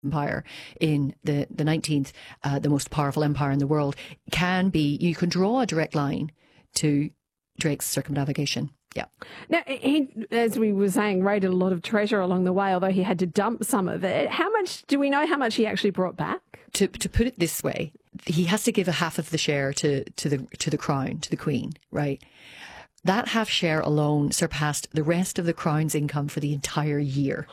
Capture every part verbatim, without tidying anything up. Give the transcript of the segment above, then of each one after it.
empire in the, the nineteenth, uh, the most powerful empire in the world, can be, you can draw a direct line to Drake's circumnavigation. Yeah. Now, he, as we were saying, raided a lot of treasure along the way, although he had to dump some of it. How much, do we know how much he actually brought back? To to put it this way, he has to give a half of the share to, to the to the crown, to the Queen, right? That half share alone surpassed the rest of the crown's income for the entire year.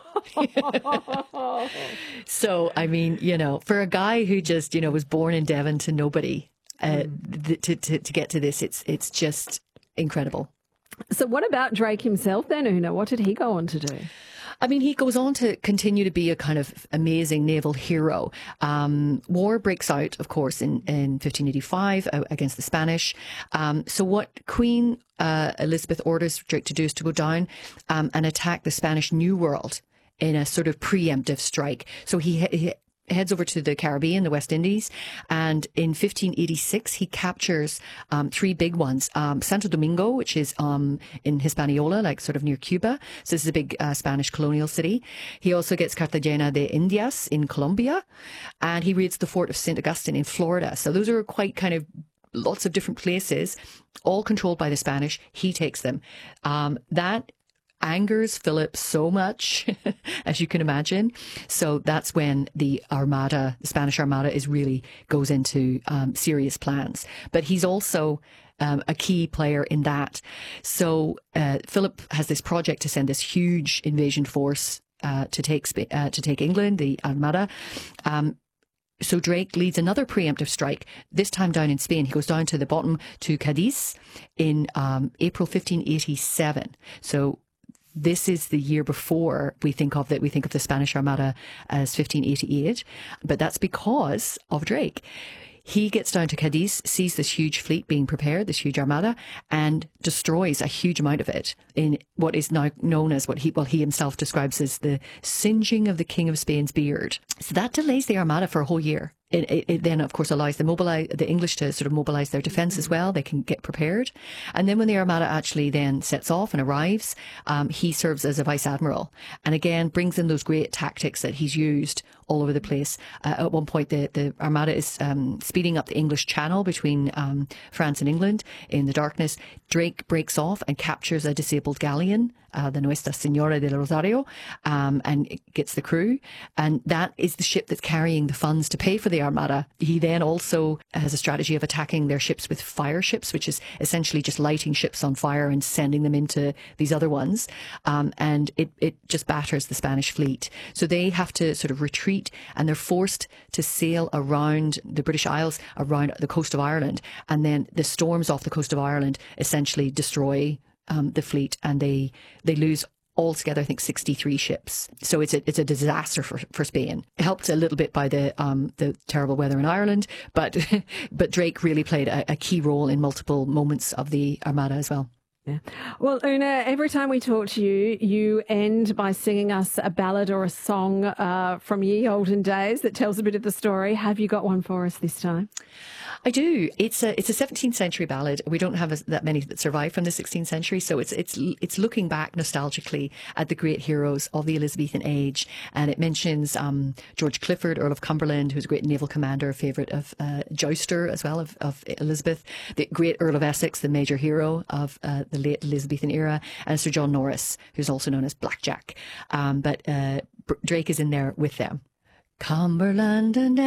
So, I mean, you know, for a guy who just, you know, was born in Devon to nobody, uh, mm. th- to, to to get to this, it's it's just incredible. So what about Drake himself then, Una? What did he go on to do? I mean, he goes on to continue to be a kind of amazing naval hero. Um, war breaks out, of course, in, in fifteen eighty-five uh, against the Spanish. Um, so what Queen uh, Elizabeth orders Drake to do is to go down um, and attack the Spanish New World in a sort of preemptive strike. So he, he heads over to the Caribbean, the West Indies, and in fifteen eighty-six he captures um, three big ones. Um, Santo Domingo, which is um, in Hispaniola, like sort of near Cuba. So this is a big uh, Spanish colonial city. He also gets Cartagena de Indias in Colombia, and he raids the fort of Saint Augustine in Florida. So those are quite kind of lots of different places, all controlled by the Spanish. He takes them. Um, that angers Philip so much, as you can imagine. So that's when the Armada, the Spanish Armada, is really goes into um, serious plans. But he's also um, a key player in that. So uh, Philip has this project to send this huge invasion force uh, to take Sp- uh, to take England, the Armada. Um, So Drake leads another preemptive strike, this time down in Spain. He goes down to the bottom to Cadiz in um, April fifteen eighty-seven. So this is the year before we think of that. We think of the Spanish Armada as fifteen eighty-eight, but that's because of Drake. He gets down to Cadiz, sees this huge fleet being prepared, this huge armada, and destroys a huge amount of it in what is now known as what he, well, he himself describes as the singeing of the King of Spain's beard. So that delays the armada for a whole year. It, it, it then, of course, allows the mobilize the English to sort of mobilise their defence as well. They can get prepared. And then when the Armada actually then sets off and arrives, um, he serves as a vice admiral. And again, brings in those great tactics that he's used all over the place. Uh, at one point, the, the Armada is um, speeding up the English Channel between um, France and England in the darkness. Drake breaks off and captures a disabled galleon, uh, the Nuestra Señora del Rosario, um, and gets the crew. And that is the ship that's carrying the funds to pay for the Armada. He then also has a strategy of attacking their ships with fire ships, which is essentially just lighting ships on fire and sending them into these other ones. Um, and it, it just batters the Spanish fleet. So they have to sort of retreat, and they're forced to sail around the British Isles, around the coast of Ireland. And then the storms off the coast of Ireland essentially destroy um, the fleet, and they, they lose altogether, I think, sixty-three ships. So it's a it's a disaster for, for Spain. Helped a little bit by the um the terrible weather in Ireland, but but Drake really played a, a key role in multiple moments of the Armada as well. Yeah. Well, Una, every time we talk to you, you end by singing us a ballad or a song uh, from ye olden days that tells a bit of the story. Have you got one for us this time? I do. It's a it's a seventeenth century ballad. We don't have a, that many that survive from the sixteenth century, so it's it's it's looking back nostalgically at the great heroes of the Elizabethan age, and it mentions um, George Clifford, Earl of Cumberland, who's a great naval commander, a favourite of uh, Jouster as well of, of Elizabeth, the great Earl of Essex, the major hero of uh, the late Elizabethan era, and Sir John Norris, who's also known as Blackjack. Um, but uh, Drake is in there with them. Cumberland and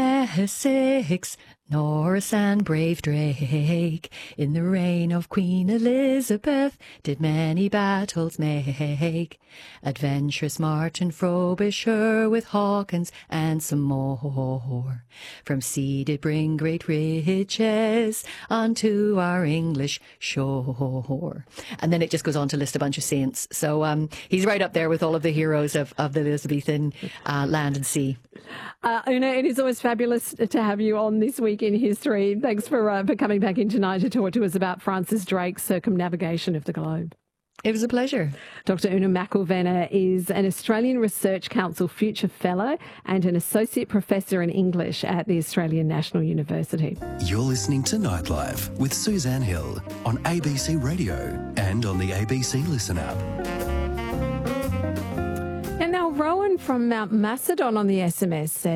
Essex, Norris and brave Drake, in the reign of Queen Elizabeth, did many battles make. Adventurous Martin Frobisher with Hawkins and some more, from sea did bring great riches unto our English shore. And then it just goes on to list a bunch of saints. So um, he's right up there with all of the heroes of, of the Elizabethan uh, land and sea. Uh, Una, it is always fabulous to have you on This Week in History. Thanks for uh, for coming back in tonight to talk to us about Francis Drake's circumnavigation of the globe. It was a pleasure. Doctor Una McIlvenna is an Australian Research Council Future Fellow and an Associate Professor in English at the Australian National University. You're listening to Nightlife with Suzanne Hill on A B C Radio and on the A B C Listen app. And now Rowan from Mount Macedon on the S M S says,